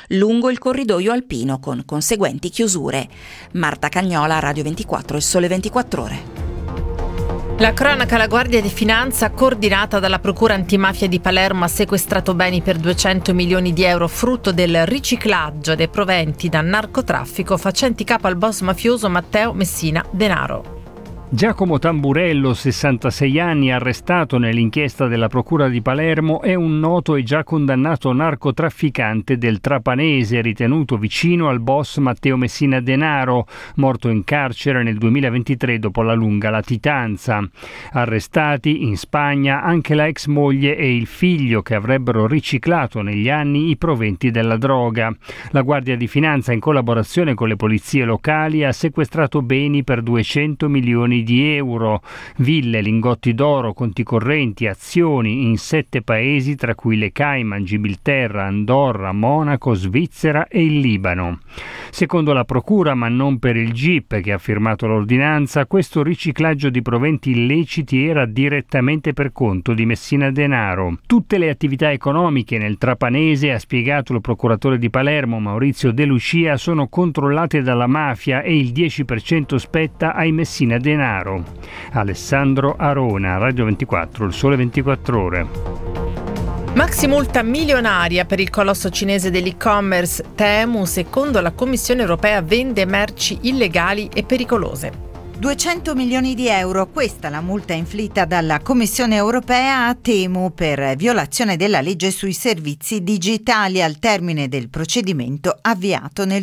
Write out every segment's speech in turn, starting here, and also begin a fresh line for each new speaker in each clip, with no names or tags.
lungo il corridoio alpino con conseguenti chiusure. Marta Cagnola, Radio 24, Il Sole 24 Ore.
La cronaca: la Guardia di Finanza, coordinata dalla Procura Antimafia di Palermo, ha sequestrato beni per 200 milioni di euro, frutto del riciclaggio dei proventi da narcotraffico facenti capo al boss mafioso Matteo Messina Denaro.
Giacomo Tamburello, 66 anni, arrestato nell'inchiesta della Procura di Palermo, è un noto e già condannato narcotrafficante del Trapanese, ritenuto vicino al boss Matteo Messina Denaro, morto in carcere nel 2023 dopo la lunga latitanza. Arrestati in Spagna anche la ex moglie e il figlio, che avrebbero riciclato negli anni i proventi della droga. La Guardia di Finanza, in collaborazione con le polizie locali, ha sequestrato beni per 200 milioni di euro, ville, lingotti d'oro, conti correnti, azioni in 7 paesi, tra cui le Cayman, Gibilterra, Andorra, Monaco, Svizzera e il Libano. Secondo la procura, ma non per il GIP che ha firmato l'ordinanza, questo riciclaggio di proventi illeciti era direttamente per conto di Messina Denaro. Tutte le attività economiche nel Trapanese, ha spiegato il procuratore di Palermo Maurizio De Lucia, sono controllate dalla mafia e il 10% spetta ai Messina Denaro. Alessandro Arona, Radio 24, Il Sole 24 Ore.
Maxi multa milionaria per il colosso cinese dell'e-commerce Temu. Secondo la Commissione europea vende merci illegali e pericolose.
200 milioni di euro, questa la multa inflitta dalla Commissione europea a Temu per violazione della legge sui servizi digitali al termine del procedimento avviato nel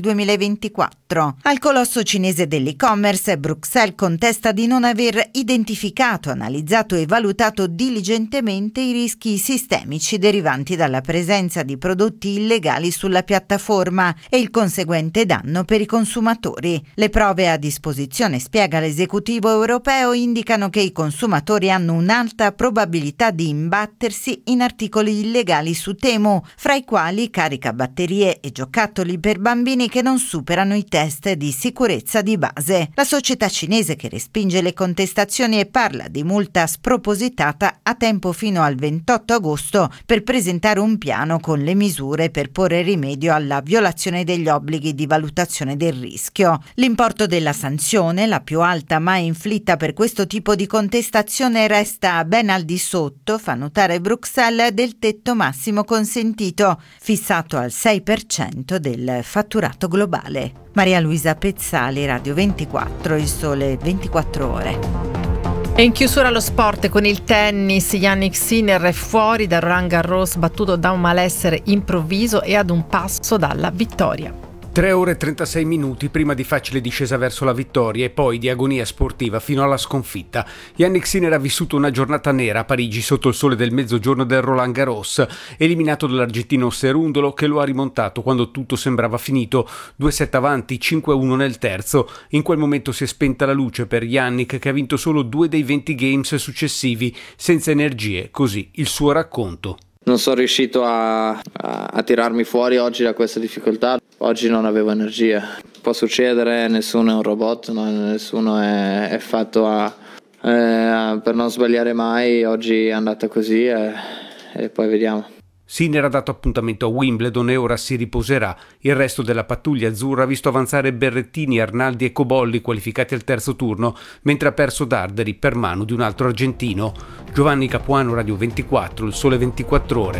2024. Al colosso cinese dell'e-commerce, Bruxelles contesta di non aver identificato, analizzato e valutato diligentemente i rischi sistemici derivanti dalla presenza di prodotti illegali sulla piattaforma e il conseguente danno per i consumatori. Le prove a disposizione, spiega l'esecutivo europeo, indicano che i consumatori hanno un'alta probabilità di imbattersi in articoli illegali su Temu, fra i quali caricabatterie e giocattoli per bambini che non superano i test di sicurezza di base. La società cinese, che respinge le contestazioni e parla di multa spropositata, ha tempo fino al 28 agosto per presentare un piano con le misure per porre rimedio alla violazione degli obblighi di valutazione del rischio. L'importo della sanzione, la più alta mai inflitta per questo tipo di contestazione, resta ben al di sotto, fa notare Bruxelles, del tetto massimo consentito, fissato al 6% del fatturato globale. Maria Luisa Pezzali, Radio 24, Il Sole 24 Ore.
E in chiusura lo sport con il tennis. Jannik Sinner è fuori da Roland Garros, battuto da un malessere improvviso e ad un passo dalla vittoria.
3 ore e 36 minuti prima di facile discesa verso la vittoria e poi di agonia sportiva fino alla sconfitta. Jannik Sinner ha vissuto una giornata nera a Parigi sotto il sole del mezzogiorno del Roland Garros, eliminato dall'argentino Cerúndolo, che lo ha rimontato quando tutto sembrava finito. 2-7 avanti, 5-1 nel terzo. In quel momento si è spenta la luce per Jannik, che ha vinto solo 2 dei 20 games successivi, senza energie, così il suo racconto.
Non sono riuscito a tirarmi fuori oggi da questa difficoltà. Oggi non avevo energia. Può succedere, nessuno è un robot, no? Nessuno è fatto per non sbagliare mai. Oggi è andata così e poi vediamo.
Sinner ha dato appuntamento a Wimbledon e ora si riposerà. Il resto della pattuglia azzurra ha visto avanzare Berrettini, Arnaldi e Cobolli, qualificati al terzo turno, mentre ha perso Darderi per mano di un altro argentino. Giovanni Capuano, Radio 24, Il Sole 24 Ore.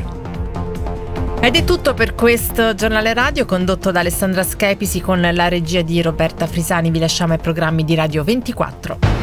Ed è tutto per questo giornale radio condotto da Alessandra Schepisi con la regia di Roberta Frisani. Vi lasciamo ai programmi di Radio 24.